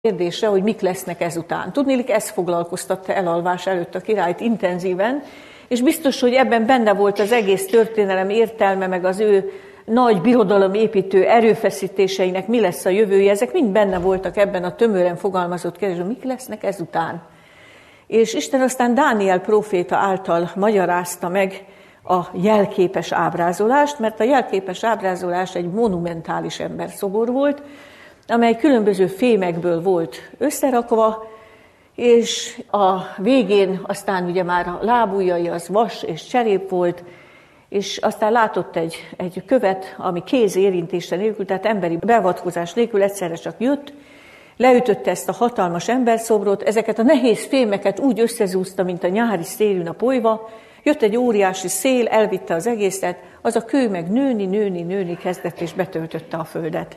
kérdésre, hogy mik lesznek ezután. Tudniillik, ez foglalkoztatta elalvás előtt a királyt intenzíven, és biztos, hogy ebben benne volt az egész történelem értelme, meg az ő nagy birodalomépítő erőfeszítéseinek mi lesz a jövője, ezek mind benne voltak ebben a tömören fogalmazott kérdésben, mik lesznek ezután. És Isten aztán Dániel próféta által magyarázta meg a jelképes ábrázolást, mert a jelképes ábrázolás egy monumentális emberszobor volt, amely különböző fémekből volt összerakva, és a végén aztán ugye már a lábujjai az vas és cserép volt, és aztán látott egy követ, ami kéz érintése nélkül, tehát emberi beavatkozás nélkül egyszerre csak jött, leütötte ezt a hatalmas emberszobrot, ezeket a nehéz fémeket úgy összezúzta, mint a nyári szélűn a polyva, jött egy óriási szél, elvitte az egészet, az a kő meg nőni kezdett, és betöltötte a földet.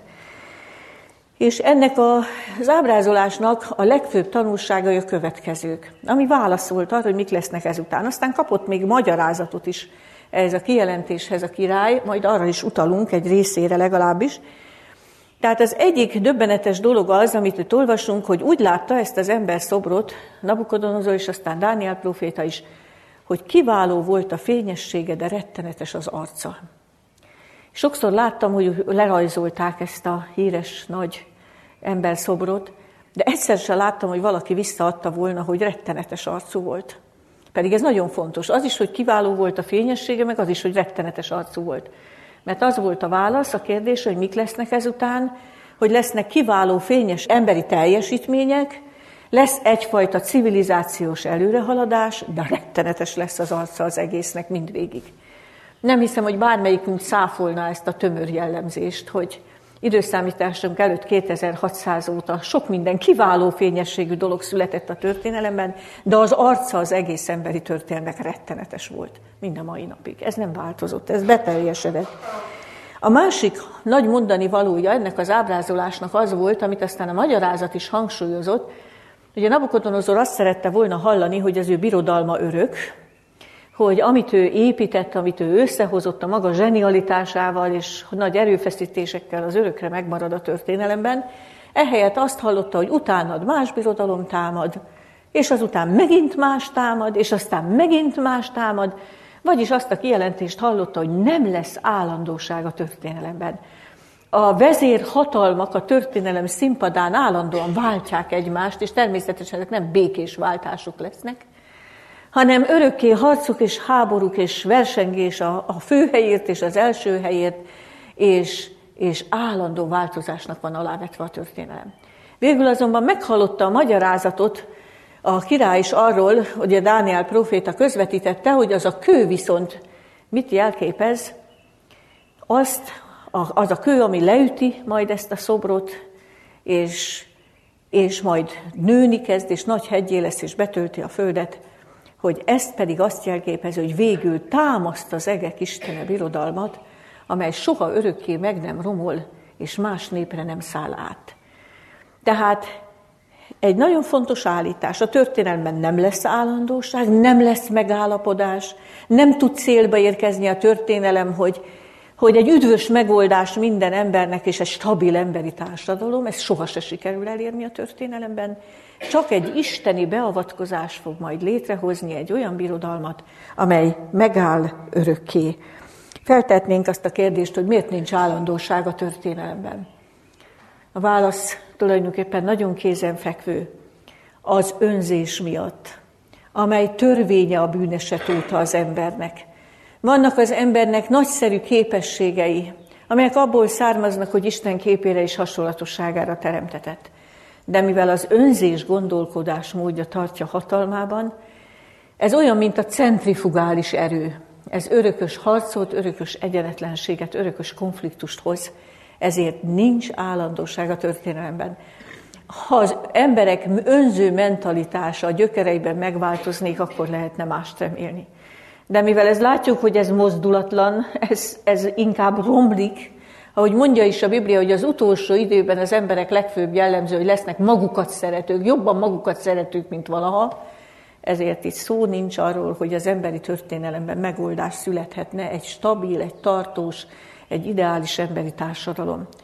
És ennek az ábrázolásnak a legfőbb tanulságai a következők, ami válaszolt arra, hogy mik lesznek ezután. Aztán kapott még magyarázatot is ez a kijelentéshez a király, majd arra is utalunk egy részére legalábbis. Tehát az egyik döbbenetes dolog az, amit itt olvasunk, hogy úgy látta ezt az ember szobrot, Nabukodonozor és aztán Dániel próféta is, hogy kiváló volt a fényessége, de rettenetes az arca. Sokszor láttam, hogy lerajzolták ezt a híres nagy emberszobrot, de egyszer sem láttam, hogy valaki visszaadta volna, hogy rettenetes arcú volt. Pedig ez nagyon fontos. Az is, hogy kiváló volt a fényessége, meg az is, hogy rettenetes arcú volt. Mert az volt a válasz, a kérdés, hogy mik lesznek ezután, hogy lesznek kiváló, fényes emberi teljesítmények, lesz egyfajta civilizációs előrehaladás, de rettenetes lesz az arca az egésznek mindvégig. Nem hiszem, hogy bármelyikünk cáfolna ezt a tömör jellemzést, hogy időszámításunk előtt 2600 óta sok minden kiváló fényességű dolog született a történelemben, de az arca az egész emberi történelmek rettenetes volt mind a mai napig. Ez nem változott, ez beteljesedett. A másik nagy mondani valója ennek az ábrázolásnak az volt, amit aztán a magyarázat is hangsúlyozott, hogy a Nabukodonozor azt szerette volna hallani, hogy az ő birodalma örök, hogy amit ő épített, amit ő összehozott a maga zsenialitásával és nagy erőfeszítésekkel, az örökre megmarad a történelemben, ehelyett azt hallotta, hogy utánad más birodalom támad, és azután megint más támad, és aztán megint más támad, vagyis azt a kijelentést hallotta, hogy nem lesz állandóság a történelemben. A vezérhatalmak a történelem színpadán állandóan váltják egymást, és természetesen ezek nem békés váltások lesznek, hanem örökké harcok és háborúk és versengés a főhelyért és az első helyért, és állandó változásnak van alávetve a történelem. Végül azonban meghallotta a magyarázatot a király is arról, hogy a Dániel próféta közvetítette, hogy az a kő viszont mit jelképez, az a kő, ami leüti majd ezt a szobrot, és majd nőni kezd, és nagy heggyé lesz, és betölti a földet, hogy ezt pedig azt jelképezi, hogy végül támaszt az egek Istene birodalmat, amely soha örökké meg nem romol, és más népre nem száll át. Tehát egy nagyon fontos állítás, a történelemben nem lesz állandóság, nem lesz megállapodás, nem tud célba érkezni a történelem, hogy egy üdvös megoldás minden embernek és egy stabil emberi társadalom, ez soha se sikerül elérni a történelemben, csak egy isteni beavatkozás fog majd létrehozni egy olyan birodalmat, amely megáll örökké. Feltetnénk azt a kérdést, hogy miért nincs állandóság a történelemben. A válasz tulajdonképpen nagyon kézenfekvő, az önzés miatt, amely törvénye a bűneset óta az embernek. Vannak az embernek nagyszerű képességei, amelyek abból származnak, hogy Isten képére és hasonlatosságára teremtetett. De mivel az önzés gondolkodás módja tartja hatalmában, ez olyan, mint a centrifugális erő. Ez örökös harcot, örökös egyenetlenséget, örökös konfliktust hoz, ezért nincs állandóság a történelemben. Ha az emberek önző mentalitása a gyökereiben megváltoznék, akkor lehetne mást remélni. De mivel látjuk, hogy ez mozdulatlan, ez inkább romlik, ahogy mondja is a Biblia, hogy az utolsó időben az emberek legfőbb jellemző, hogy lesznek magukat szeretők, jobban magukat szeretők, mint valaha, ezért itt szó nincs arról, hogy az emberi történelemben megoldás születhetne, egy stabil, egy tartós, egy ideális emberi társadalom.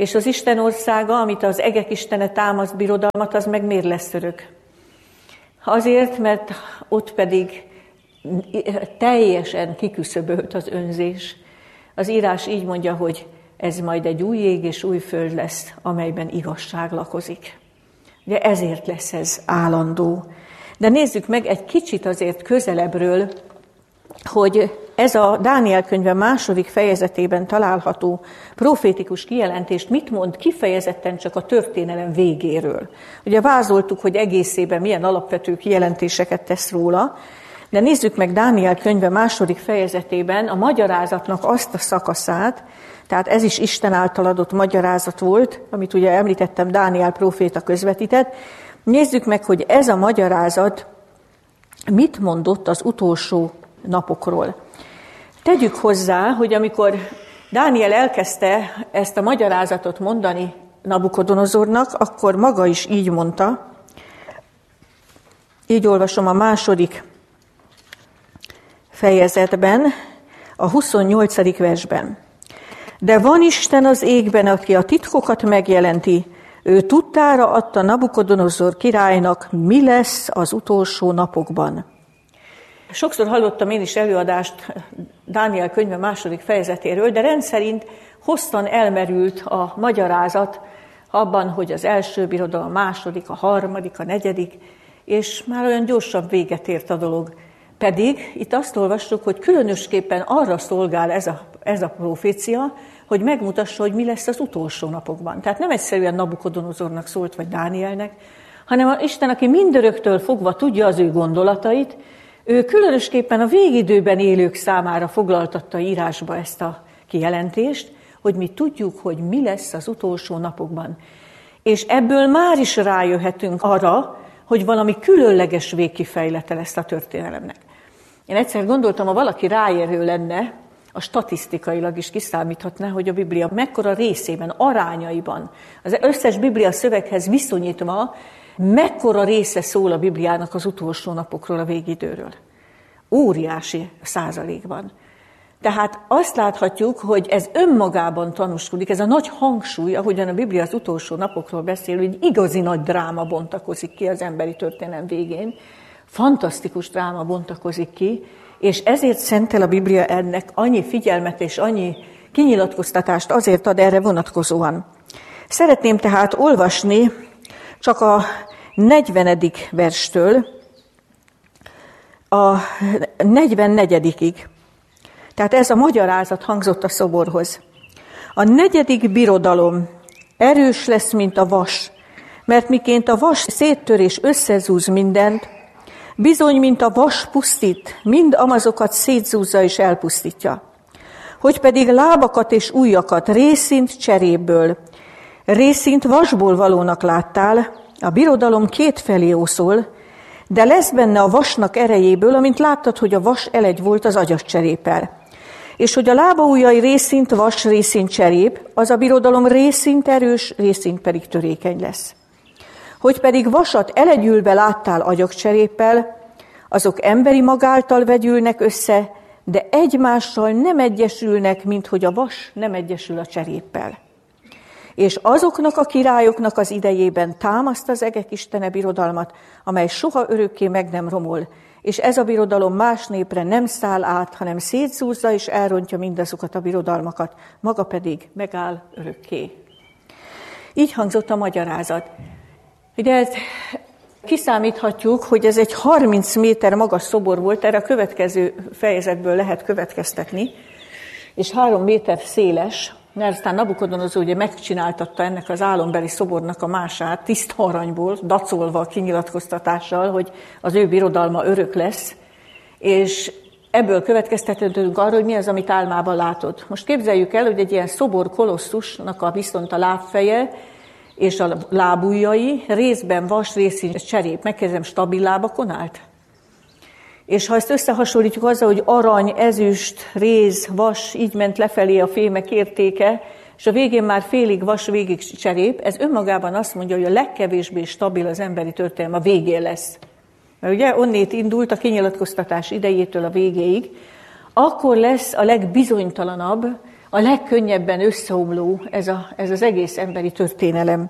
És az Isten országa, amit az egek istene támaszt birodalmat, az meg miért lesz örök? Azért, mert ott pedig teljesen kiküszöbölt az önzés. Az írás így mondja, hogy ez majd egy új ég és új föld lesz, amelyben igazság lakozik. Ugye ezért lesz ez állandó. De nézzük meg egy kicsit azért közelebbről, hogy ez a Dániel könyve második fejezetében található profétikus kijelentést mit mond kifejezetten csak a történelem végéről. Ugye vázoltuk, hogy egészében milyen alapvető kijelentéseket tesz róla, de nézzük meg Dániel könyve második fejezetében a magyarázatnak azt a szakaszát, tehát ez is Isten által adott magyarázat volt, amit ugye említettem, Dániel próféta közvetített. Nézzük meg, hogy ez a magyarázat mit mondott az utolsó napokról. Tegyük hozzá, hogy amikor Dániel elkezdte ezt a magyarázatot mondani Nabukodonozornak, akkor maga is így mondta, így olvasom a második fejezetben, a 28. versben. De van Isten az égben, aki a titkokat megjelenti, ő tudtára adta Nabukodonozor királynak, mi lesz az utolsó napokban. Sokszor hallottam én is előadást Dániel könyve második fejezetéről, de rendszerint hosszan elmerült a magyarázat abban, hogy az első birodalom, a második, a harmadik, a negyedik, és már olyan gyorsabb véget ért a dolog. Pedig itt azt olvassuk, hogy különösképpen arra szolgál ez a profécia, hogy megmutassa, hogy mi lesz az utolsó napokban. Tehát nem egyszerűen Nabukodonozornak szólt, vagy Dánielnek, hanem az Isten, aki mindöröktől fogva tudja az ő gondolatait, ő különösképpen a végidőben élők számára foglaltatta írásba ezt a kijelentést, hogy mi tudjuk, hogy mi lesz az utolsó napokban. És ebből már is rájöhetünk arra, hogy valami különleges végkifejlete lesz a történelemnek. Én egyszer gondoltam, ha valaki ráérő lenne, a statisztikailag is kiszámíthatná, hogy a Biblia mekkora részében, arányaiban, az összes Biblia szöveghez viszonyítva, mekkora része szól a Bibliának az utolsó napokról, a végidőről. Óriási százalékban. Tehát azt láthatjuk, hogy ez önmagában tanúskodik, ez a nagy hangsúly, ahogyan a Biblia az utolsó napokról beszél, hogy igazi nagy dráma bontakozik ki az emberi történelem végén, fantasztikus dráma bontakozik ki, és ezért szentel a Biblia ennek annyi figyelmet és annyi kinyilatkoztatást azért ad erre vonatkozóan. Szeretném tehát olvasni csak a 40. verstől a 44-ig. Tehát ez a magyarázat hangzott a szoborhoz. A 4. birodalom erős lesz, mint a vas, mert miként a vas széttör és összezúz mindent, bizony, mint a vas pusztít, mind amazokat szétzúzza és elpusztítja. Hogy pedig lábakat és ujjakat részint cseréből, részint vasból valónak láttál, a birodalom kétfelé ószol, de lesz benne a vasnak erejéből, amint láttad, hogy a vas elegy volt az agyas cserépel. És hogy a lábaujjai részint vas, részint cserép, az a birodalom részint erős, részint pedig törékeny lesz. Hogy pedig vasat elegyülve láttál agyagcseréppel, azok emberi mag által vegyülnek össze, de egymással nem egyesülnek, mint hogy a vas nem egyesül a cseréppel. És azoknak a királyoknak az idejében támaszt az egek istene birodalmat, amely soha örökké meg nem romol, és ez a birodalom más népre nem száll át, hanem szétszúzza és elrontja mindazokat a birodalmakat, maga pedig megáll örökké. Így hangzott a magyarázat. Ugye kiszámíthatjuk, hogy ez egy 30 méter magas szobor volt, erre a következő fejezetből lehet következtetni, és 3 méter széles, mert aztán Nabukodonozor ugye megcsináltatta ennek az álombeli szobornak a mását, tiszta aranyból, dacolva a kinyilatkoztatással, hogy az ő birodalma örök lesz, és ebből következtetünk arra, hogy mi az, amit álmában látod. Most képzeljük el, hogy egy ilyen szobor kolosszusnak viszont a lábfeje és a lábujjai részben vas, részén cserép, megkezdem stabil lábakon állt. És ha ezt összehasonlítjuk azzal, hogy arany, ezüst, réz, vas, így ment lefelé a fémek értéke, és a végén már félig vas, végig cserép, ez önmagában azt mondja, hogy a legkevésbé stabil az emberi történelem a végén lesz. Mert ugye onnét indult a kinyilatkoztatás idejétől a végéig, akkor lesz a legbizonytalanabb a legkönnyebben összeomló ez az egész emberi történelem.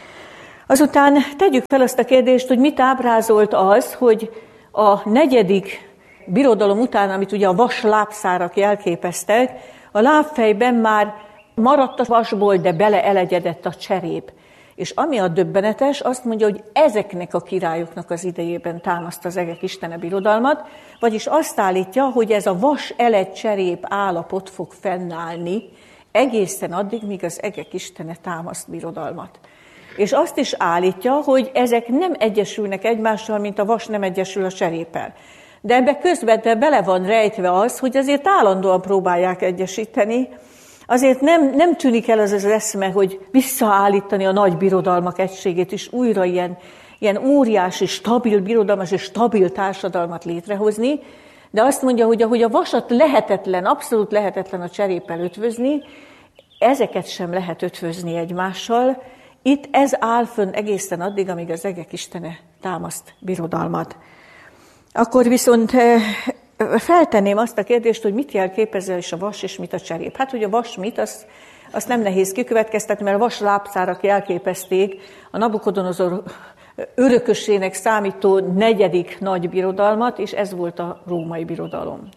Azután tegyük fel azt a kérdést, hogy mit ábrázolt az, hogy a 4. birodalom után, amit ugye a vas lábszárak jelképeztek, a lábfejben már maradt a vasból, de beleelegyedett a cserép. És ami a döbbenetes, azt mondja, hogy ezeknek a királyoknak az idejében támaszt az egek istene birodalmat, vagyis azt állítja, hogy ez a vas elegy cserép állapot fog fennállni egészen addig, míg az egek istene támaszt birodalmat. És azt is állítja, hogy ezek nem egyesülnek egymással, mint a vas nem egyesül a cseréppel. De ebbe közben bele van rejtve az, hogy azért állandóan próbálják egyesíteni, azért nem tűnik el az eszme, hogy visszaállítani a nagy birodalmak egységét, és újra ilyen óriási, stabil birodalmas és stabil társadalmat létrehozni, de azt mondja, hogy ahogy a vasat lehetetlen, abszolút lehetetlen a cseréppel ötvözni, ezeket sem lehet ötvözni egymással. Itt ez áll fönn egészen addig, amíg az egek istene támaszt birodalmat. Akkor viszont feltenném azt a kérdést, hogy mit jelképezze is a vas, és mit a cserép. Hát, hogy a vas mit, azt nem nehéz kikövetkeztetni, mert a vas lábszárak jelképezték a Nabukodonozor örökösének számító 4. nagy birodalmat, és ez volt a római birodalom.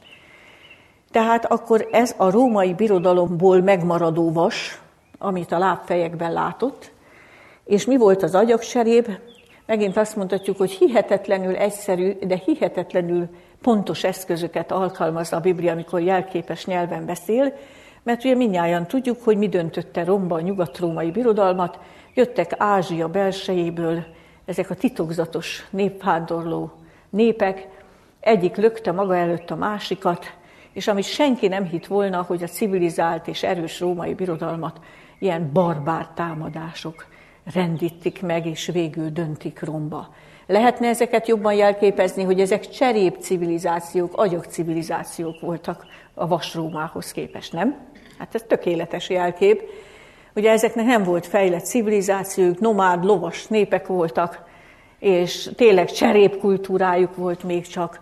Tehát akkor ez a római birodalomból megmaradó vas, amit a lábfejekben látott, és mi volt az agyagcserép? Megint azt mondhatjuk, hogy hihetetlenül egyszerű, de hihetetlenül pontos eszközöket alkalmaz a Biblia, amikor jelképes nyelven beszél, mert ugye mindnyájan tudjuk, hogy mi döntötte romba a nyugat-római birodalmat, jöttek Ázsia belsejéből ezek a titokzatos népvándorló népek, egyik lökte maga előtt a másikat, és amit senki nem hitt volna, hogy a civilizált és erős római birodalmat ilyen barbár támadások rendítik meg, és végül döntik romba. Lehetne ezeket jobban jelképezni, hogy ezek cserép civilizációk, agyag civilizációk voltak a vasrómához képest, nem? Hát ez tökéletes jelkép. Ugye ezeknek nem volt fejlett civilizációk, nomád, lovas népek voltak, és tényleg cserépkultúrájuk volt még csak,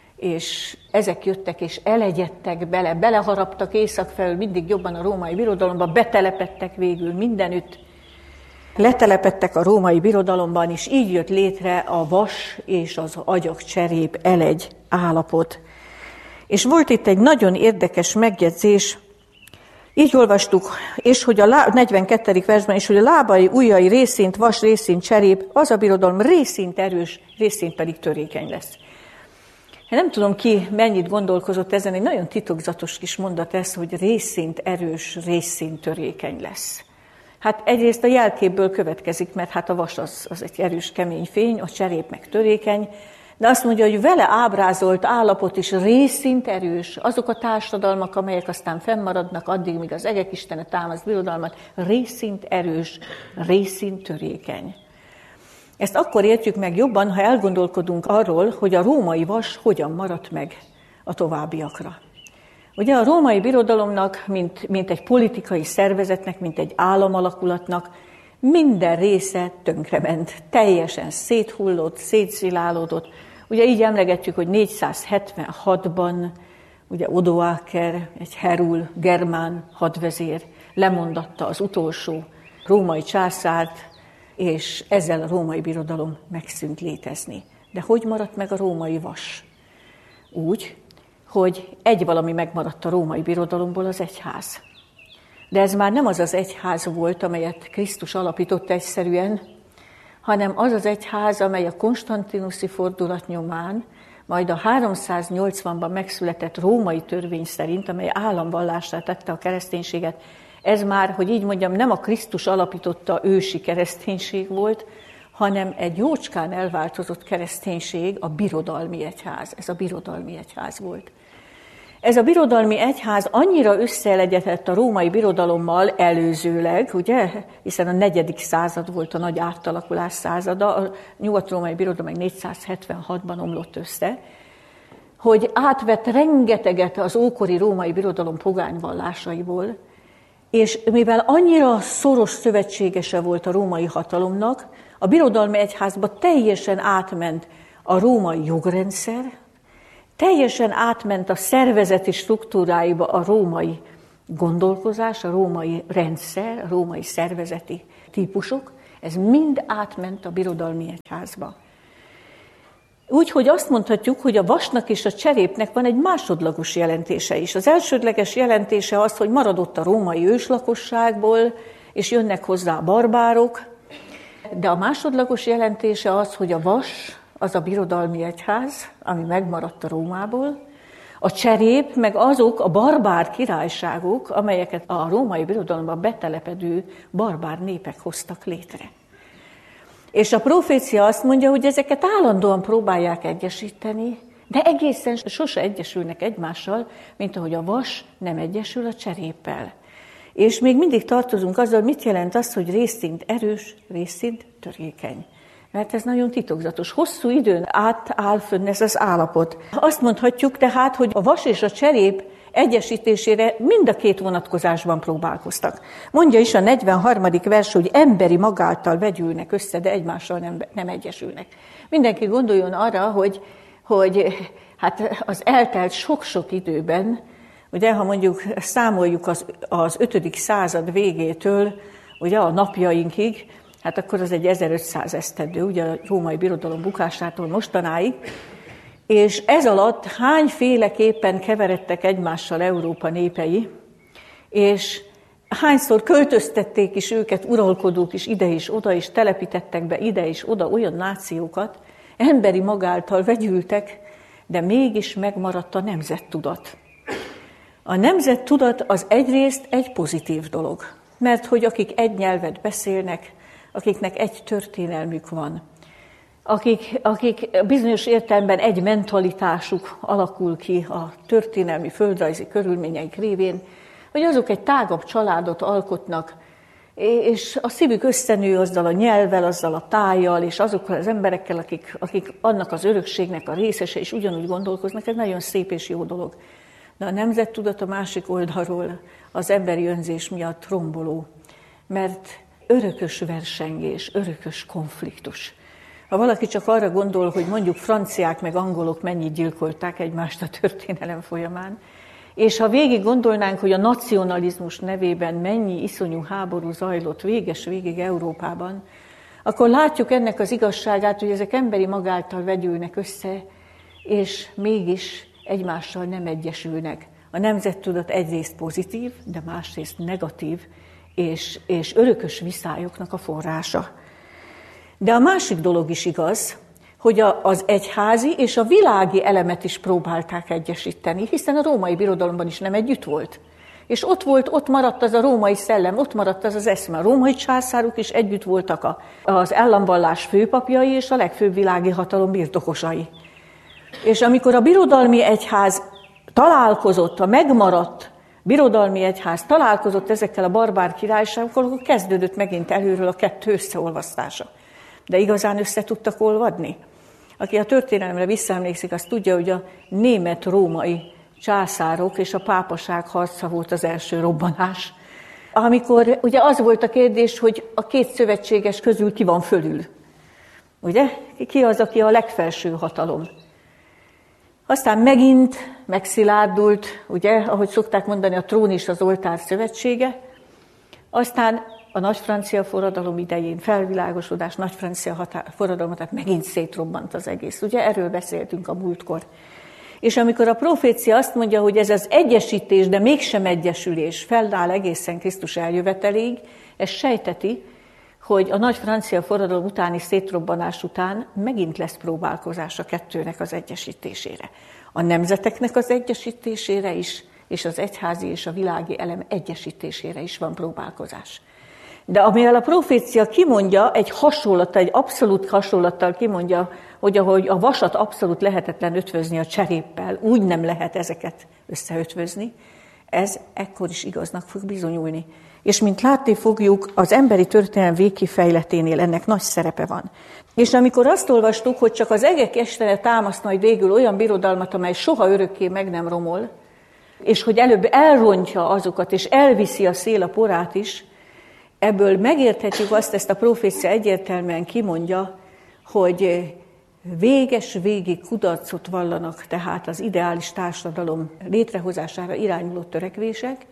és ezek jöttek és elegyedtek beleharaptak észak felől mindig jobban a római birodalomba, betelepedtek végül mindenütt, letelepedtek a római birodalomban, és így jött létre a vas és az agyagcserép elegy állapot. És volt itt egy nagyon érdekes megjegyzés, így olvastuk, és hogy a 42. versben, és hogy a lábai, ujjai részint vas, részint cserép, az a birodalom részint erős, részint pedig törékeny lesz. Én nem tudom ki mennyit gondolkozott ezen, egy nagyon titokzatos kis mondat ez, hogy részint erős, részint törékeny lesz. Hát egyrészt a jelképből következik, mert hát a vas az egy erős, kemény fény, a cserép meg törékeny, de azt mondja, hogy vele ábrázolt állapot is részint erős, azok a társadalmak, amelyek aztán fennmaradnak addig, míg az egek istene támaszt birodalmat, részint erős, részint törékeny. Ezt akkor értjük meg jobban, ha elgondolkodunk arról, hogy a római vas hogyan maradt meg a továbbiakra. Ugye a római birodalomnak, mint egy politikai szervezetnek, mint egy államalakulatnak minden része tönkrement, teljesen széthullott, szétszilálódott. Ugye így emlegetjük, hogy 476-ban ugye Odoaker, egy herul, germán hadvezér lemondatta az utolsó római császárt, és ezzel a római birodalom megszűnt létezni. De hogy maradt meg a római vas? Úgy, hogy egy valami megmaradt a római birodalomból, az egyház. De ez már nem az az egyház volt, amelyet Krisztus alapított egyszerűen, hanem az az egyház, amely a konstantinuszi fordulat nyomán, majd a 380-ban megszületett római törvény szerint, amely államvallássá tette a kereszténységet, ez már, hogy így mondjam, nem a Krisztus alapította ősi kereszténység volt, hanem egy jócskán elváltozott kereszténység, a birodalmi egyház. Ez a birodalmi egyház volt. Ez a birodalmi egyház annyira összeelegyedett a római birodalommal előzőleg, ugye, hiszen a 4. század volt a nagy átalakulás százada, a nyugat-római birodalom meg 476-ban omlott össze, hogy átvett rengeteget az ókori római birodalom pogányvallásaiból, és mivel annyira szoros szövetségese volt a római hatalomnak, a birodalmi egyházba teljesen átment a római jogrendszer, teljesen átment a szervezeti struktúráiba a római gondolkozás, a római rendszer, a római szervezeti típusok, ez mind átment a birodalmi egyházba. Úgyhogy azt mondhatjuk, hogy a vasnak és a cserépnek van egy másodlagos jelentése is. Az elsődleges jelentése az, hogy maradott a római őslakosságból, és jönnek hozzá a barbárok, de a másodlagos jelentése az, hogy a vas az a birodalmi egyház, ami megmaradt a Rómából, a cserép meg azok a barbár királyságok, amelyeket a római birodalomban betelepedő barbár népek hoztak létre. És a profécia azt mondja, hogy ezeket állandóan próbálják egyesíteni, de egészen sose egyesülnek egymással, mint ahogy a vas nem egyesül a cseréppel. És még mindig tartozunk azzal, mit jelent az, hogy részint erős, részint törékeny. Mert ez nagyon titokzatos. Hosszú időn át áll fönn ez az állapot. Azt mondhatjuk tehát, hogy a vas és a cserép egyesítésére mind a két vonatkozásban próbálkoztak. Mondja is a 43. vers, hogy emberi magáltal vegyülnek össze, de egymással nem egyesülnek. Mindenki gondoljon arra, hogy hát az eltelt sok-sok időben, ugye, ha mondjuk számoljuk az 5. század végétől, ugye a napjainkig, hát akkor az egy 1500 esztendő, ugye a római birodalom bukásától mostanáig, és ez alatt hányféleképpen keveredtek egymással Európa népei, és hányszor költöztették is őket, uralkodók is ide is, oda is, telepítettek be ide is, oda olyan nációkat, emberi magáltal vegyültek, de mégis megmaradt a nemzettudat. A nemzettudat az egyrészt egy pozitív dolog, mert hogy akik egy nyelvet beszélnek, akiknek egy történelmük van, akik bizonyos értelemben egy mentalitásuk alakul ki a történelmi földrajzi körülményeik révén, hogy azok egy tágabb családot alkotnak, és a szívük összenő azzal a nyelvvel, azzal a tájjal, és azokkal az emberekkel, akik annak az örökségnek a részese, és ugyanúgy gondolkoznak, ez nagyon szép és jó dolog. De a nemzettudat a másik oldalról az emberi önzés miatt romboló, mert örökös versengés, örökös konfliktus. Ha valaki csak arra gondol, hogy mondjuk franciák meg angolok mennyit gyilkolták egymást a történelem folyamán, és ha végig gondolnánk, hogy a nacionalizmus nevében mennyi iszonyú háború zajlott végig Európában, akkor látjuk ennek az igazságát, hogy ezek emberi magáltal vegyülnek össze, és mégis egymással nem egyesülnek. A nemzettudat egyrészt pozitív, de másrészt negatív, és örökös viszályoknak a forrása. De a másik dolog is igaz, hogy az egyházi és a világi elemet is próbálták egyesíteni, hiszen a római birodalomban is nem együtt volt. És ott maradt az a római szellem, ott maradt az eszme. A római császárok is együtt voltak az államvallás főpapjai és a legfőbb világi hatalom birtokosai. És amikor a birodalmi egyház találkozott, a megmaradt birodalmi egyház találkozott ezekkel a barbár királyságokkal, akkor kezdődött megint előről a kettő összeolvasztása. De igazán össze tudtak olvadni. Aki a történelemre visszaemlékszik, azt tudja, hogy a német-római császárok és a pápaság harca volt az első robbanás. Amikor ugye az volt a kérdés, hogy a két szövetséges közül ki van fölül. Ugye? Ki az, aki a legfelső hatalom? Aztán megint megszilárdult, ugye, ahogy szokták mondani, a trón és az oltár szövetsége. Aztán a nagy francia forradalom idején felvilágosodás, nagy francia forradalom, tehát megint szétrobbant az egész. Ugye erről beszéltünk a múltkor. És amikor a profécia azt mondja, hogy ez az egyesítés, de mégsem egyesülés feláll egészen Krisztus eljöveteléig, ez sejteti, hogy a nagy francia forradalom utáni szétrobbanás után megint lesz próbálkozás a kettőnek az egyesítésére. A nemzeteknek az egyesítésére is, és az egyházi és a világi elem egyesítésére is van próbálkozás. De amivel a profécia kimondja, egy abszolút hasonlattal kimondja, hogy ahogy a vasat abszolút lehetetlen ötvözni a cseréppel, úgy nem lehet ezeket összeötvözni, ez ekkor is igaznak fog bizonyulni. És mint látni fogjuk, az emberi történelem végkifejleténél ennek nagy szerepe van. És amikor azt olvastuk, hogy csak az egek istene támaszt majd végül olyan birodalmat, amely soha örökké meg nem romol, és hogy előbb elrontja azokat, és elviszi a szél a porát is, ebből megérthetjük azt, ezt a profécia egyértelműen kimondja, hogy végig kudarcot vallanak tehát az ideális társadalom létrehozására irányuló törekvések,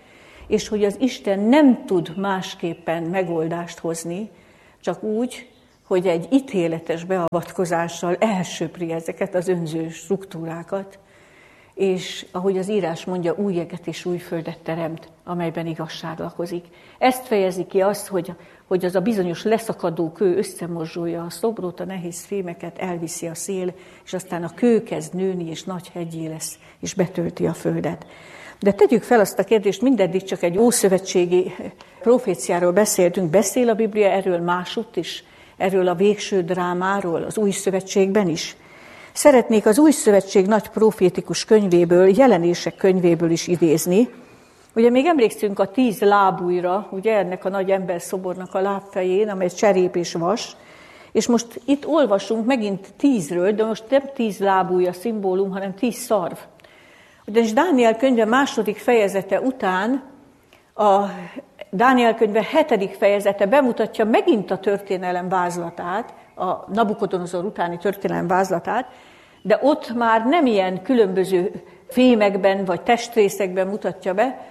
és hogy az Isten nem tud másképpen megoldást hozni, csak úgy, hogy egy ítéletes beavatkozással elsöpri ezeket az önző struktúrákat, és ahogy az írás mondja, új eget és új földet teremt, amelyben igazság lakozik. Ezt fejezi ki azt, hogy az a bizonyos leszakadó kő összemorzsolja a szobrot, a nehéz fémeket elviszi a szél, és aztán a kő kezd nőni, és nagy heggyé lesz, és betölti a földet. De tegyük fel azt a kérdést, mindeddig csak egy ószövetségi proféciáról beszéltünk, beszél a Biblia erről másutt is, erről a végső drámáról, az Új Szövetségben is. Szeretnék az Új Szövetség nagy profétikus könyvéből, Jelenések könyvéből is idézni. Ugye még emlékszünk a 10 lábújra, ugye ennek a nagy emberszobornak a lábfején, amely cserép és vas, és most itt olvasunk megint 10-ről, de most nem 10 lábúj a szimbólum, hanem 10 szarv. Ugyanis Dániel könyve 2. fejezete után a Dániel könyve 7. fejezete bemutatja megint a történelem vázlatát, a Nabukodonozor utáni történelem vázlatát, de ott már nem ilyen különböző fémekben vagy testrészekben mutatja be,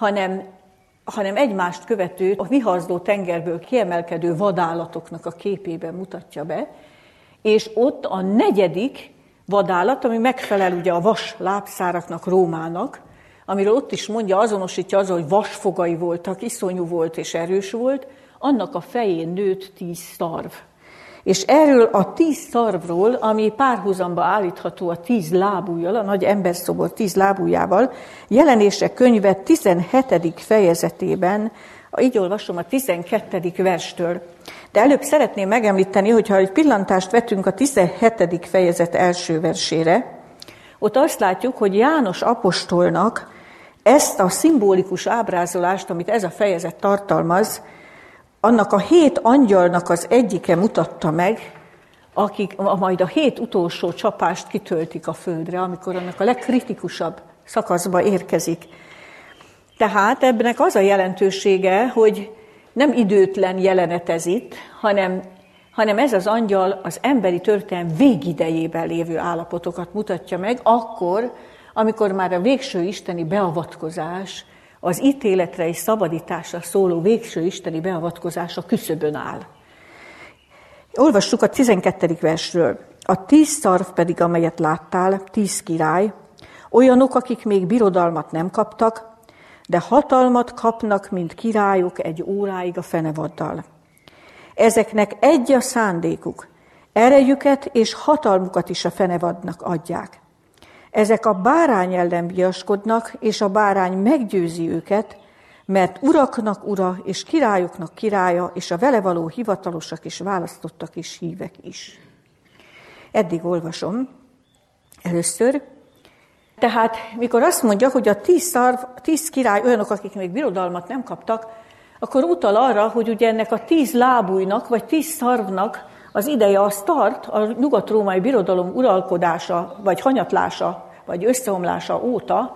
hanem egymást követő, a viharzó tengerből kiemelkedő vadállatoknak a képében mutatja be, és ott a 4. vadállat, ami megfelel ugye a vas lábszáraknak, Rómának, amiről ott is mondja, azonosítja azzal, hogy vasfogai voltak, iszonyú volt és erős volt, annak a fején nőtt 10 szarv. És erről a 10 szarvról, ami párhuzamba állítható a 10 lábújjal, a nagy emberszobor 10 lábújjával, Jelenések könyve 17. fejezetében, így olvasom a 12. verstől. De előbb szeretném megemlíteni, hogyha egy pillantást vetünk a 17. fejezet első versére, ott azt látjuk, hogy János apostolnak ezt a szimbolikus ábrázolást, amit ez a fejezet tartalmaz, annak a 7 angyalnak az egyike mutatta meg, akik majd a 7 utolsó csapást kitöltik a földre, amikor annak a legkritikusabb szakaszba érkezik. Tehát ebnek az a jelentősége, hogy nem időtlen jelenet ez itt, hanem ez az angyal az emberi történelem végidejében lévő állapotokat mutatja meg, akkor, amikor már a végső isteni beavatkozás, az ítéletre és szabadításra szóló végső isteni beavatkozás a küszöbön áll. Olvassuk a 12. versről. A 10 szarv pedig, amelyet láttál, 10 király, olyanok, akik még birodalmat nem kaptak, de hatalmat kapnak, mint királyok egy óráig a fenevaddal. Ezeknek egy a szándékuk, erejüket és hatalmukat is a fenevadnak adják. Ezek a bárány ellen viaskodnak, és a bárány meggyőzi őket, mert uraknak ura, és királyoknak királya, és a vele való hivatalosak és választottak és hívek is. Eddig olvasom először. Tehát, mikor azt mondja, hogy a 10 király olyanok, akik még birodalmat nem kaptak, akkor utal arra, hogy ugye ennek a 10 lábújnak, vagy 10 szarvnak az ideje az tart, a nyugat-római birodalom uralkodása, vagy hanyatlása, vagy összeomlása óta,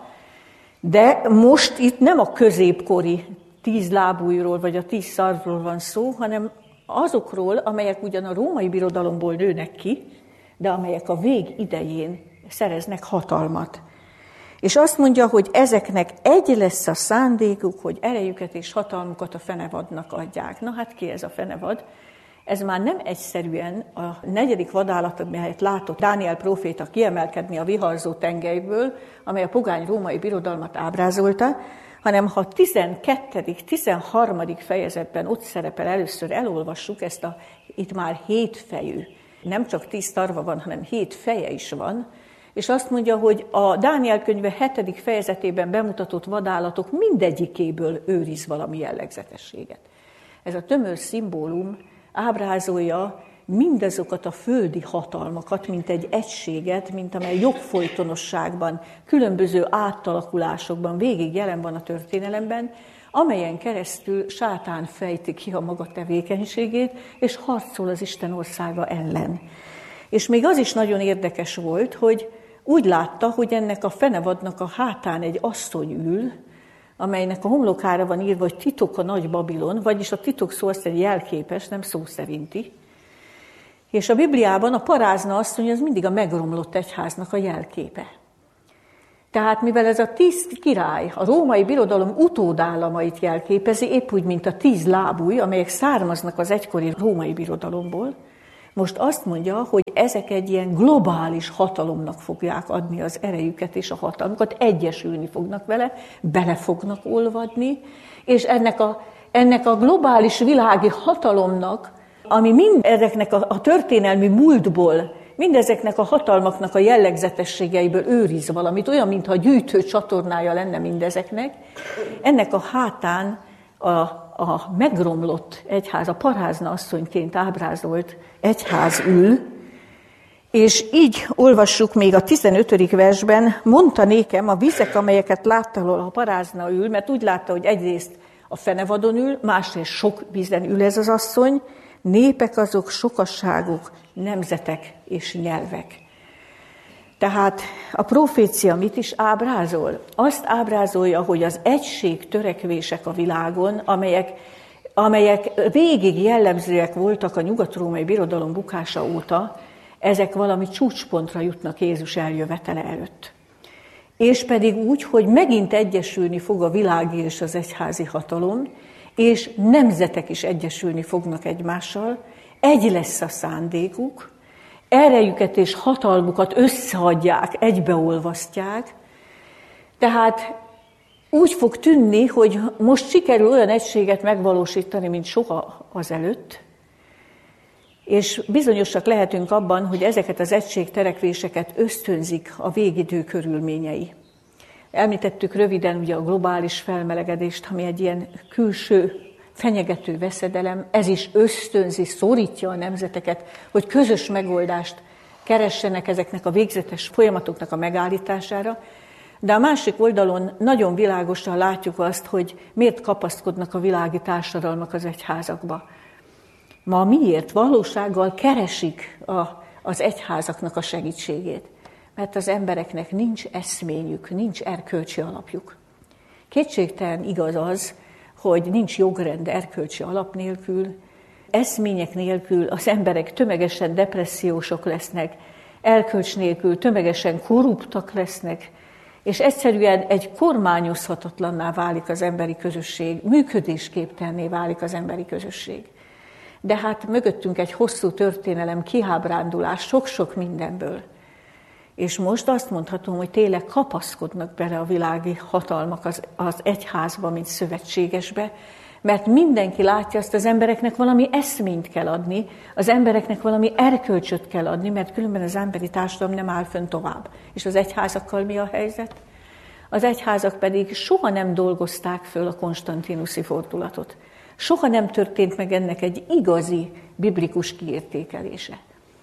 de most itt nem a középkori 10 lábújról, vagy a 10 szarvról van szó, hanem azokról, amelyek ugyan a római birodalomból nőnek ki, de amelyek a vég idején szereznek hatalmat. És azt mondja, hogy ezeknek egy lesz a szándékuk, hogy erejüket és hatalmukat a fenevadnak adják. Na hát ki ez a fenevad? Ez már nem egyszerűen a 4. vadállat, amelyet látott Dániel próféta kiemelkedni a viharzó tengelyből, amely a pogány római birodalmat ábrázolta, hanem ha 12., 13. fejezetben ott szerepel, először elolvassuk ezt itt már 7 fejű. Nem csak 10 szarva van, hanem 7 feje is van, és azt mondja, hogy a Dániel könyve 7. fejezetében bemutatott vadállatok mindegyikéből őriz valami jellegzetességet. Ez a tömör szimbólum ábrázolja mindazokat a földi hatalmakat, mint egy egységet, mint amely jogfolytonosságban, különböző átalakulásokban végig jelen van a történelemben, amelyen keresztül sátán fejti ki a maga tevékenységét, és harcol az Isten országa ellen. És még az is nagyon érdekes volt, hogy úgy látta, hogy ennek a fenevadnak a hátán egy asszony ül, amelynek a homlokára van írva, hogy titok a nagy Babilon, vagyis a titok szó azt egy jelképes, nem szó szerinti. És a Bibliában a parázna asszony az mindig a megromlott egyháznak a jelképe. Tehát mivel ez a 10 király a római birodalom utódállamait jelképezi, épp úgy, mint a 10 lábúj, amelyek származnak az egykori római birodalomból, most azt mondja, hogy ezek egy ilyen globális hatalomnak fogják adni az erejüket és a hatalmukat, egyesülni fognak vele, bele fognak olvadni, és ennek a globális világi hatalomnak, ami mindezeknek a történelmi múltból, mindezeknek a hatalmaknak a jellegzetességeiből őriz valamit, olyan, mintha gyűjtő csatornája lenne mindezeknek, ennek a hátán a megromlott egyház, a parázna asszonyként ábrázolt egyház ül, és így olvassuk még a 15. versben, mondta nékem a vizek, amelyeket látta, ahol a parázna ül, mert úgy látta, hogy egyrészt a fenevadon ül, másrészt sok vízen ül ez az asszony, népek azok, sokasságok, nemzetek és nyelvek. Tehát a profécia mit is ábrázol? Azt ábrázolja, hogy az egység törekvések a világon, amelyek végig jellemzőek voltak a nyugat-római birodalom bukása óta, ezek valami csúcspontra jutnak Jézus eljövetele előtt. És pedig úgy, hogy megint egyesülni fog a világi és az egyházi hatalom, és nemzetek is egyesülni fognak egymással, egy lesz a szándékuk, erejüket és hatalmukat összeadják, egybeolvasztják. Tehát úgy fog tűnni, hogy most sikerül olyan egységet megvalósítani, mint soha azelőtt, és bizonyosak lehetünk abban, hogy ezeket az egységtörekvéseket ösztönzik a végidő körülményei. Említettük röviden ugye a globális felmelegedést, ami egy ilyen külső fenyegető veszedelem, ez is ösztönzi, szorítja a nemzeteket, hogy közös megoldást keressenek ezeknek a végzetes folyamatoknak a megállítására, de a másik oldalon nagyon világosan látjuk azt, hogy miért kapaszkodnak a világi társadalmak az egyházakba. Ma miért? Valósággal keresik az egyházaknak a segítségét, mert az embereknek nincs eszményük, nincs erkölcsi alapjuk. Kétségtelen igaz az, hogy nincs jogrend erkölcsi alap nélkül, eszmények nélkül az emberek tömegesen depressziósok lesznek, erkölcs nélkül tömegesen korruptak lesznek, és egyszerűen egy kormányozhatatlanná válik az emberi közösség, működésképtelenné válik az emberi közösség. De hát mögöttünk egy hosszú történelem, kiábrándulás sok-sok mindenből. És most azt mondhatom, hogy tényleg kapaszkodnak bele a világi hatalmak az egyházba, mint szövetségesbe, mert mindenki látja azt, az embereknek valami eszményt kell adni, az embereknek valami erkölcsöt kell adni, mert különben az emberi társadalom nem áll fönn tovább. És az egyházakkal mi a helyzet? Az egyházak pedig soha nem dolgozták föl a konstantinuszi fordulatot. Soha nem történt meg ennek egy igazi biblikus kiértékelése.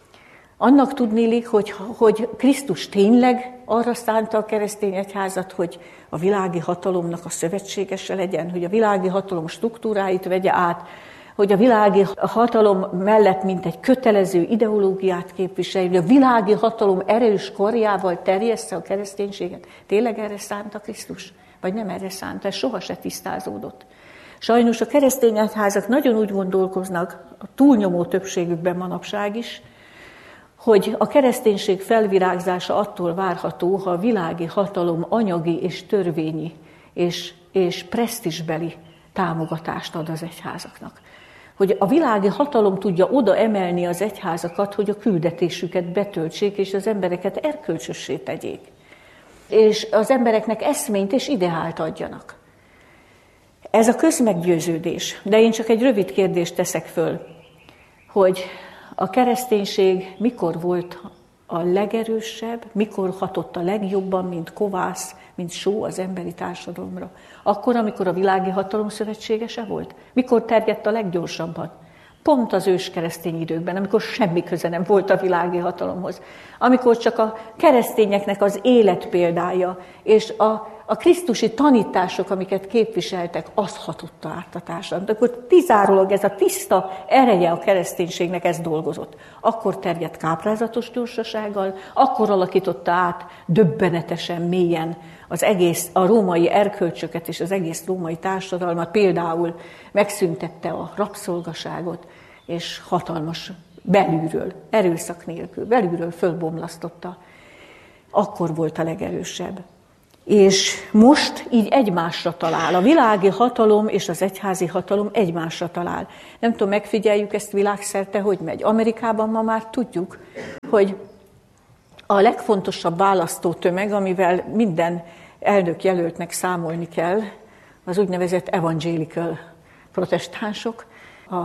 Annak tudnélik, hogy Krisztus tényleg arra szánta a keresztény egyházat, hogy a világi hatalomnak a szövetségese legyen, hogy a világi hatalom struktúráit vegye át, hogy a világi hatalom mellett mint egy kötelező ideológiát képviselje, hogy a világi hatalom erős karjával terjessze a kereszténységet. Tényleg erre szánta Krisztus? Vagy nem erre szánta? Ez soha se tisztázódott. Sajnos a keresztény egyházak nagyon úgy gondolkoznak, a túlnyomó többségükben manapság is, hogy a kereszténység felvirágzása attól várható, ha a világi hatalom anyagi és törvényi és presztízsbeli támogatást ad az egyházaknak. Hogy a világi hatalom tudja oda emelni az egyházakat, hogy a küldetésüket betöltsék, és az embereket erkölcsössé tegyék. És az embereknek eszményt és ideált adjanak. Ez a közmeggyőződés. De én csak egy rövid kérdést teszek föl, hogy a kereszténység mikor volt a legerősebb, mikor hatott a legjobban, mint kovász, mint só az emberi társadalomra? Akkor, amikor a világi hatalom szövetségese volt? Mikor terjedt a leggyorsabban? Pont az őskeresztény időkben, amikor semmi köze nem volt a világi hatalomhoz. Amikor csak a keresztényeknek az életpéldája és a krisztusi tanítások, amiket képviseltek, az hatotta át a társadalmat. Akkor kizárólag ez a tiszta ereje a kereszténységnek ez dolgozott. Akkor terjedt káprázatos gyorsasággal, akkor alakította át döbbenetesen mélyen a római erkölcsöket és az egész római társadalmat. Például megszüntette a rabszolgaságot, és hatalmas belülről, erőszak nélkül, belülről fölbomlasztotta. Akkor volt a legerősebb. És most így egymásra talál. A világi hatalom és az egyházi hatalom egymásra talál. Nem tudom, megfigyeljük ezt világszerte, hogy megy. Amerikában ma már tudjuk, hogy a legfontosabb választótömeg, amivel minden elnökjelöltnek számolni kell, az úgynevezett evangelical protestánsok, a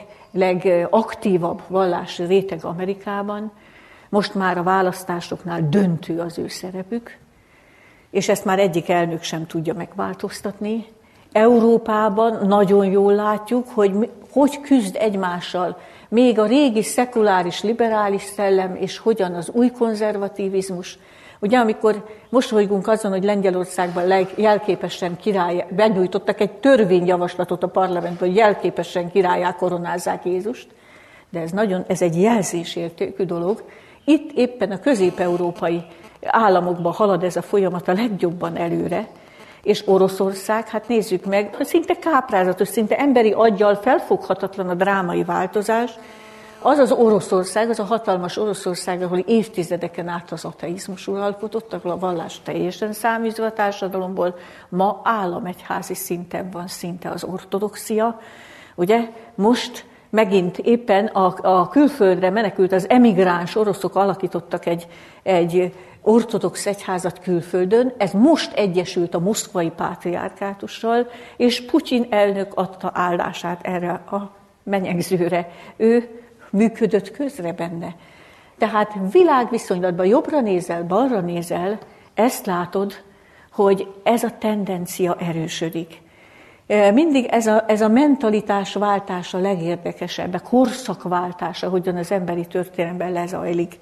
legaktívabb vallási réteg Amerikában. Most már a választásoknál döntő az ő szerepük, és ezt már egyik elnök sem tudja megváltoztatni. Európában nagyon jól látjuk, hogy küzd egymással még a régi szekuláris, liberális szellem, és hogyan az új konzervativizmus. Ugye, amikor mosolygunk azon, hogy Lengyelországban jelképesen benyújtottak egy törvényjavaslatot a parlamentben, hogy jelképesen királlyá koronázzák Jézust, de ez egy jelzésértékű dolog. Itt éppen a közép-európai államokban halad ez a folyamat a legjobban előre, és Oroszország, hát nézzük meg, hogy szinte káprázatos, szinte emberi aggyal felfoghatatlan a drámai változás, az Oroszország, az a hatalmas Oroszország, ahol évtizedeken át az ateizmus uralkodott, ahol a vallás teljesen száműzve a társadalomból, ma államegyházi szinten van szinte az ortodoxia. Ugye most megint éppen a külföldre menekült, az emigráns oroszok alakítottak egy ortodox egyházat külföldön, ez most egyesült a moszkvai pátriárkátussal, és Putyin elnök adta áldását erre a menyegzőre. Ő működött közre benne. Tehát világviszonylatban jobbra nézel, balra nézel, ezt látod, hogy ez a tendencia erősödik. Mindig ez a mentalitás váltása legérdekesebb, a korszakváltása, hogyan az emberi történelemben lezajlik.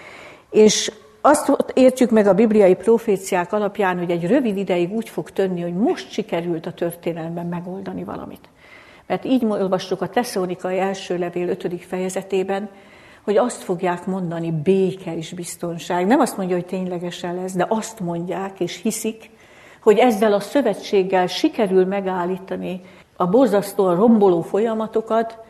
És azt értjük meg a bibliai proféciák alapján, hogy egy rövid ideig úgy fog tönni, hogy most sikerült a történelemben megoldani valamit. Mert így olvassuk a Tesszalonikai első levél 5. fejezetében, hogy azt fogják mondani, béke és biztonság. Nem azt mondja, hogy ténylegesen lesz, de azt mondják és hiszik, hogy ezzel a szövetséggel sikerül megállítani a borzasztóan romboló folyamatokat,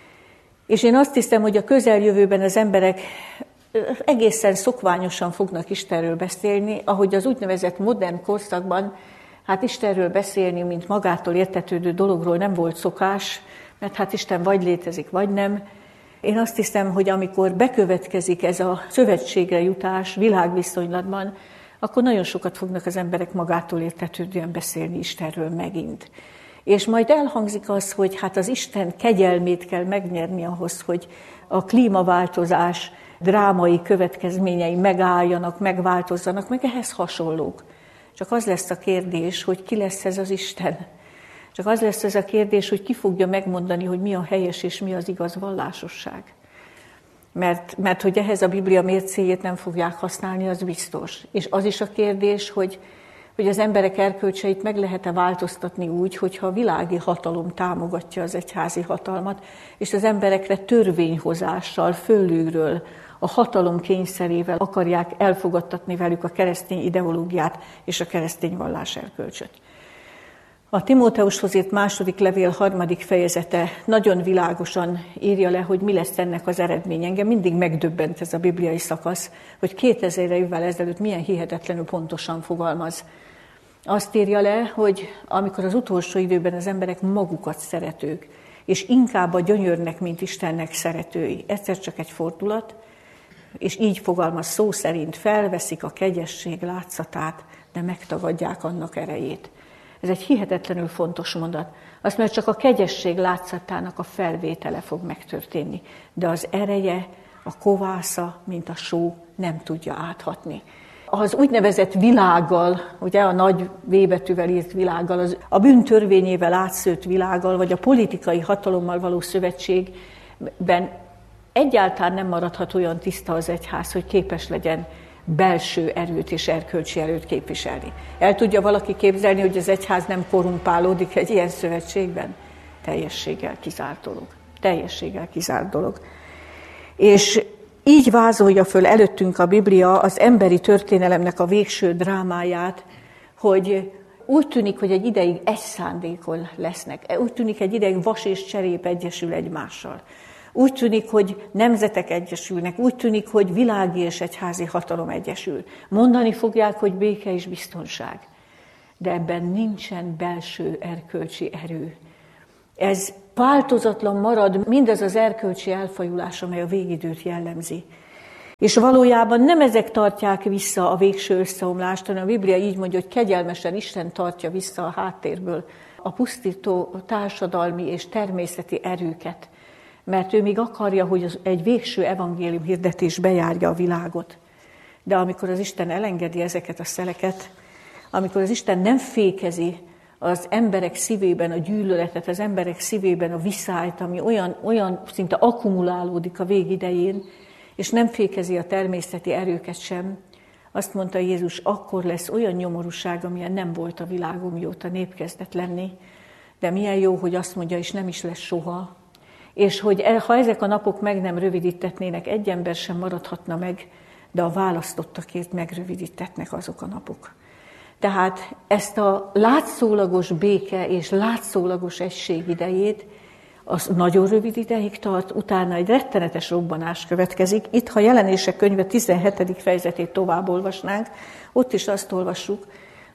és én azt hiszem, hogy a közeljövőben az emberek egészen szokványosan fognak Istenről beszélni, ahogy az úgynevezett modern korszakban, hát Istenről beszélni, mint magától értetődő dologról nem volt szokás, mert hát Isten vagy létezik, vagy nem. Én azt hiszem, hogy amikor bekövetkezik ez a szövetségre jutás világviszonylatban, akkor nagyon sokat fognak az emberek magától értetődően beszélni Istenről megint. És majd elhangzik az, hogy hát az Isten kegyelmét kell megnyerni ahhoz, hogy a klímaváltozás drámai következményei megálljanak, megváltozzanak, meg ehhez hasonlók. Csak az lesz a kérdés, hogy ki lesz ez az Isten. Csak az lesz ez a kérdés, hogy ki fogja megmondani, hogy mi a helyes és mi az igaz vallásosság. Mert hogy ehhez a Biblia mércéjét nem fogják használni, az biztos. És az is a kérdés, hogy az emberek erkölcseit meg lehet-e változtatni úgy, hogyha a világi hatalom támogatja az egyházi hatalmat, és az emberekre törvényhozással, fölülről, a hatalom kényszerével akarják elfogadtatni velük a keresztény ideológiát és a keresztény vallás erkölcsöt. A Timóteushoz írt második levél 3. fejezete nagyon világosan írja le, hogy mi lesz ennek az eredmény. Engem mindig megdöbbent ez a bibliai szakasz, hogy 2000 évvel ezelőtt milyen hihetetlenül pontosan fogalmaz. Azt írja le, hogy amikor az utolsó időben az emberek magukat szeretők, és inkább a gyönyörnek, mint Istennek szeretői. Egyszer csak egy fordulat, és így fogalmaz szó szerint, felveszik a kegyesség látszatát, de megtagadják annak erejét. Ez egy hihetetlenül fontos mondat. Azt mondja, csak a kegyesség látszatának a felvétele fog megtörténni, de az ereje, a kovásza, mint a só nem tudja áthatni. Az úgynevezett világgal, ugye a nagy V betűvel írt világgal, a bűntörvényével átszőtt világgal, vagy a politikai hatalommal való szövetségben egyáltalán nem maradhat olyan tiszta az egyház, hogy képes legyen belső erőt és erkölcsi erőt képviselni. El tudja valaki képzelni, hogy az egyház nem korrumpálódik egy ilyen szövetségben? Teljességgel kizárt dolog. Teljességgel kizárt dolog. És így vázolja föl előttünk a Biblia az emberi történelemnek a végső drámáját, hogy úgy tűnik, hogy egy ideig egy szándékon lesznek. Úgy tűnik, egy ideig vas és cserép egyesül egymással. Úgy tűnik, hogy nemzetek egyesülnek, úgy tűnik, hogy világi és egyházi hatalom egyesül. Mondani fogják, hogy béke és biztonság. De ebben nincsen belső erkölcsi erő. Ez változatlan marad, mindez az erkölcsi elfajulás, amely a végidőt jellemzi. És valójában nem ezek tartják vissza a végső összeomlást, hanem a Biblia így mondja, hogy kegyelmesen Isten tartja vissza a háttérből a pusztító társadalmi és természeti erőket, mert ő még akarja, hogy egy végső evangélium hirdetés bejárja a világot. De amikor az Isten elengedi ezeket a szeleket, amikor az Isten nem fékezi az emberek szívében a gyűlöletet, az emberek szívében a viszályt, ami olyan szinte akkumulálódik a végidején, és nem fékezi a természeti erőket sem, azt mondta Jézus, akkor lesz olyan nyomorúság, amilyen nem volt a világon, mióta nép kezdett lenni. De milyen jó, hogy azt mondja, és nem is lesz soha. És hogy ha ezek a napok meg nem rövidítetnének, egy ember sem maradhatna meg, de a választottakért megrövidítetnek azok a napok. Tehát ezt a látszólagos béke és látszólagos egység idejét, az nagyon rövid ideig tart, utána egy rettenetes robbanás következik. Itt, ha Jelenések könyve 17. fejezetét tovább olvasnánk, ott is azt olvassuk,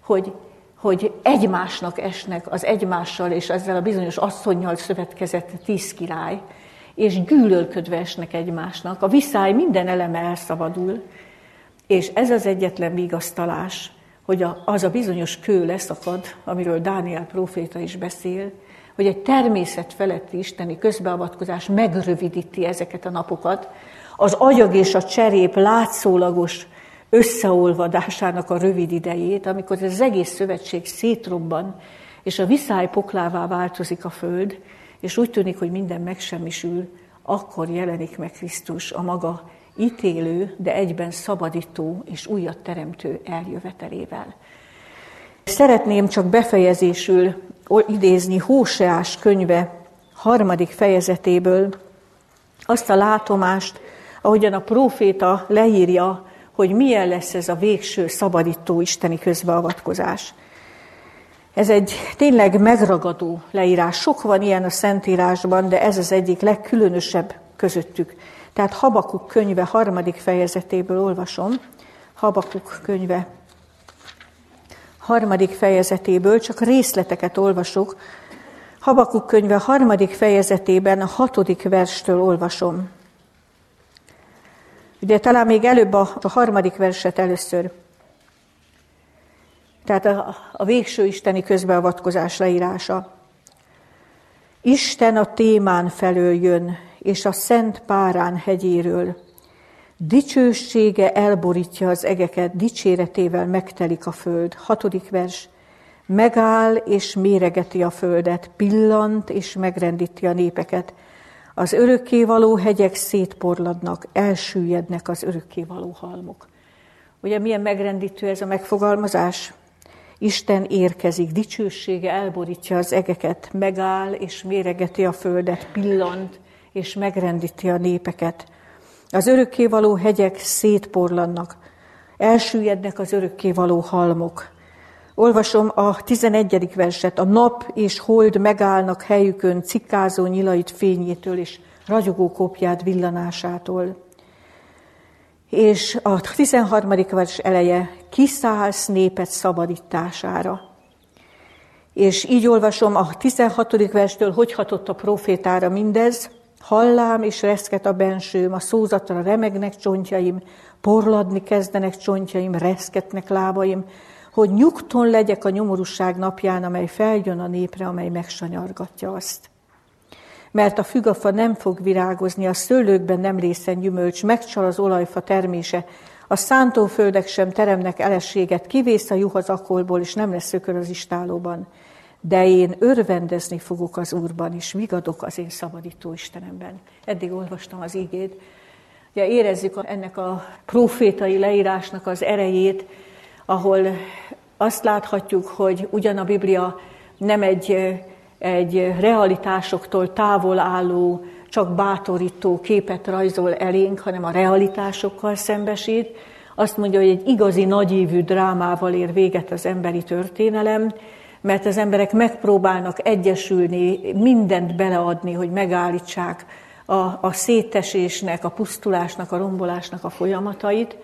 hogy egymásnak esnek az egymással és ezzel a bizonyos asszonnyal szövetkezett 10 király, és gyűlölködve esnek egymásnak. A viszály minden eleme elszabadul, és ez az egyetlen vigasztalás, hogy az a bizonyos kő leszakad, amiről Dániel próféta is beszél, hogy egy természet feletti isteni közbeavatkozás megrövidíti ezeket a napokat, az agyag és a cserép látszólagos összeolvadásának a rövid idejét, amikor ez az egész szövetség szétrobban, és a viszály poklává változik a föld, és úgy tűnik, hogy minden megsemmisül, akkor jelenik meg Krisztus a maga ítélő, de egyben szabadító és újat teremtő eljövetelével. Szeretném csak befejezésül idézni Hóseás könyve 3. fejezetéből azt a látomást, ahogyan a próféta leírja, hogy milyen lesz ez a végső szabadító isteni közbeavatkozás. Ez egy tényleg megragadó leírás. Sok van ilyen a Szentírásban, de ez az egyik legkülönösebb közöttük. Tehát Habakuk könyve 3. fejezetéből olvasom. Habakuk könyve 3. fejezetéből, csak részleteket olvasok. Habakuk könyve 3. fejezetében a 6. verstől olvasom. Ugye talán még előbb a 3. verset először. Tehát a végső isteni közbeavatkozás leírása. Isten a Témán felől jön, és a Szent Párán hegyéről. Dicsősége elborítja az egeket, dicséretével megtelik a föld. 6. vers. Megáll és méregeti a földet, pillant és megrendíti a népeket. Az örökkévaló hegyek szétporladnak, elsüllyednek az örökkévaló halmok. Ugye milyen megrendítő ez a megfogalmazás? Isten érkezik, dicsősége elborítja az egeket, megáll és méregeti a földet, pillant és megrendíti a népeket. Az örökkévaló hegyek szétporlannak, elsüllyednek az örökkévaló halmok. Olvasom a 11. verset. A nap és hold megállnak helyükön, cikkázó nyilait fényétől és ragyogó kopját villanásától. És a 13. vers eleje, kiszállsz néped szabadítására. És így olvasom a 16. verstől, hogy hatott a profétára mindez, hallám és reszket a bensőm, a szózatra remegnek csontjaim, porladni kezdenek csontjaim, reszketnek lábaim, hogy nyugton legyek a nyomorúság napján, amely feljön a népre, amely megsanyargatja azt. Mert a fügafa nem fog virágozni, a szőlőkben nem lészen gyümölcs, megcsal az olajfa termése, a szántóföldek sem teremnek elességet, kivész a juh az akolból, és nem lesz szökör az istálóban. De én örvendezni fogok az Úrban, és vigadok az én szabadító Istenemben. Eddig olvastam az igét. Ugye érezzük ennek a profétai leírásnak az erejét, ahol azt láthatjuk, hogy ugyan a Biblia nem egy realitásoktól távol álló, csak bátorító képet rajzol elénk, hanem a realitásokkal szembesít. Azt mondja, hogy egy igazi nagyívű drámával ér véget az emberi történelem, mert az emberek megpróbálnak egyesülni, mindent beleadni, hogy megállítsák a szétesésnek, a pusztulásnak, a rombolásnak a folyamatait,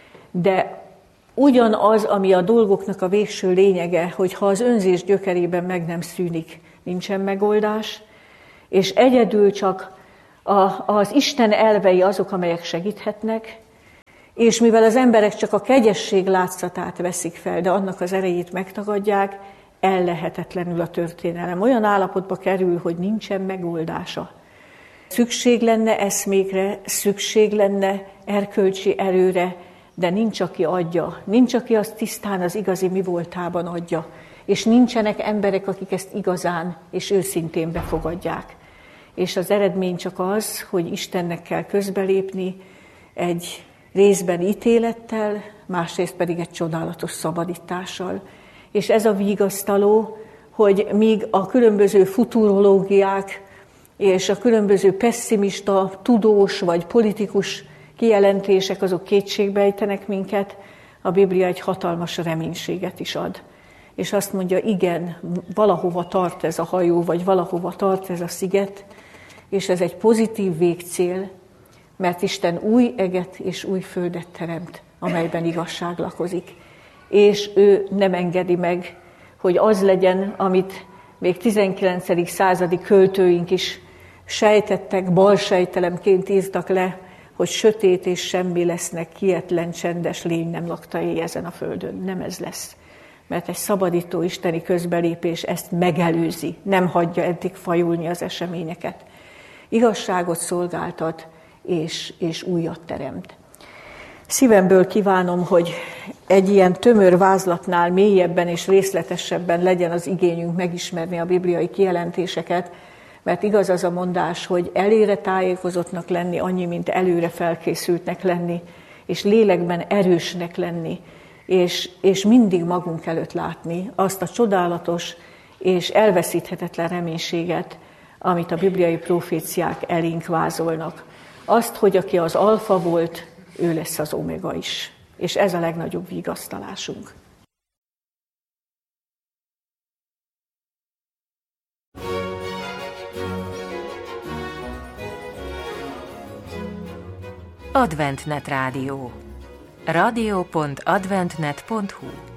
de ugyanaz, ami a dolgoknak a végső lényege, hogy ha az önzés gyökerében meg nem szűnik, nincsen megoldás, és egyedül csak az Isten elvei azok, amelyek segíthetnek, és mivel az emberek csak a kegyesség látszatát veszik fel, de annak az erejét megtagadják, ellehetetlenül a történelem. Olyan állapotba kerül, hogy nincsen megoldása. Szükség lenne eszmékre, szükség lenne erkölcsi erőre, de nincs, aki adja. Nincs, aki azt tisztán az igazi mi voltában adja. És nincsenek emberek, akik ezt igazán és őszintén befogadják. És az eredmény csak az, hogy Istennek kell közbelépni egy részben ítélettel, másrészt pedig egy csodálatos szabadítással. És ez a vigasztaló, hogy míg a különböző futurológiák és a különböző pesszimista, tudós vagy politikus kijelentések azok kétségbejtenek minket, a Biblia egy hatalmas reménységet is ad. És azt mondja, igen, valahova tart ez a hajó, vagy valahova tart ez a sziget, és ez egy pozitív végcél, mert Isten új eget és új földet teremt, amelyben igazság lakozik. És ő nem engedi meg, hogy az legyen, amit még 19. századi költőink is sejtettek, balsejtelemként írtak le, hogy sötét és semmi lesznek, kietlen, csendes lény nem lakta éj ezen a földön. Nem ez lesz. Mert egy szabadító isteni közbelépés ezt megelőzi, nem hagyja eddig fajulni az eseményeket. Igazságot szolgáltat, és újat teremt. Szívemből kívánom, hogy egy ilyen tömör vázlatnál mélyebben és részletesebben legyen az igényünk megismerni a bibliai kijelentéseket, mert igaz az a mondás, hogy elére tájékozottnak lenni annyi, mint előre felkészültnek lenni, és lélekben erősnek lenni, és mindig magunk előtt látni azt a csodálatos és elveszíthetetlen reménységet, amit a bibliai proféciák elénk vázolnak. Azt, hogy aki az alfa volt, ő lesz az omega is. És ez a legnagyobb vigasztalásunk. Adventnet Rádió. radio.adventnet.hu